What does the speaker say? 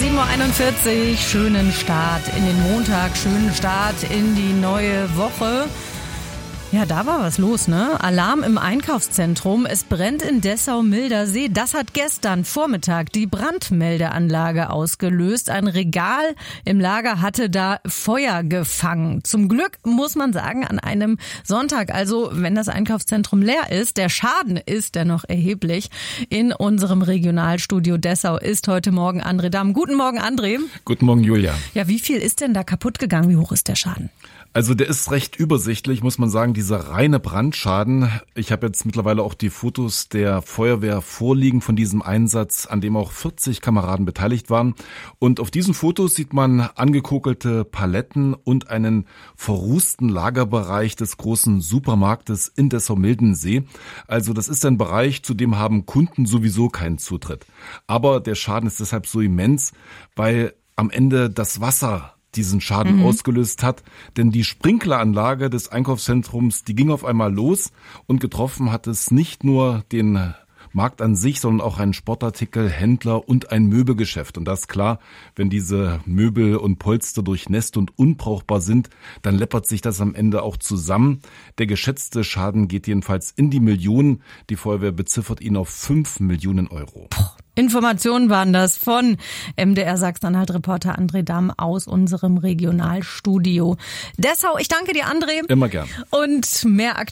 7.41 Uhr, schönen Start in den Montag, schönen Start in die neue Woche. Ja, da war was los, ne? Alarm im Einkaufszentrum. Es brennt in Dessau-Mildersee. Das hat gestern Vormittag die Brandmeldeanlage ausgelöst. Ein Regal im Lager hatte da Feuer gefangen. Zum Glück muss man sagen, an einem Sonntag, also wenn das Einkaufszentrum leer ist, der Schaden ist dennoch erheblich. In unserem Regionalstudio Dessau ist heute Morgen André Damm. Guten Morgen, André. Guten Morgen, Julia. Ja, wie viel ist denn da kaputt gegangen? Wie hoch ist der Schaden? Also der ist recht übersichtlich, muss man sagen, dieser reine Brandschaden. Ich habe jetzt mittlerweile auch die Fotos der Feuerwehr vorliegen von diesem Einsatz, an dem auch 40 Kameraden beteiligt waren. Und auf diesen Fotos sieht man angekokelte Paletten und einen verrußten Lagerbereich des großen Supermarktes in Dessau-Mildensee. Also das ist ein Bereich, zu dem haben Kunden sowieso keinen Zutritt. Aber der Schaden ist deshalb so immens, weil am Ende das Wasser diesen Schaden ausgelöst hat. Denn die Sprinkleranlage des Einkaufszentrums, die ging auf einmal los und getroffen hat es nicht nur den Markt an sich, sondern auch einen Sportartikelhändler und ein Möbelgeschäft. Und das ist klar, wenn diese Möbel und Polster durchnässt und unbrauchbar sind, dann läppert sich das am Ende auch zusammen. Der geschätzte Schaden geht jedenfalls in die Millionen. Die Feuerwehr beziffert ihn auf 5 Millionen Euro. Informationen waren das von MDR Sachsen-Anhalt-Reporter André Damm aus unserem Regionalstudio Dessau. Ich danke dir, André. Immer gern. Und mehr aktuell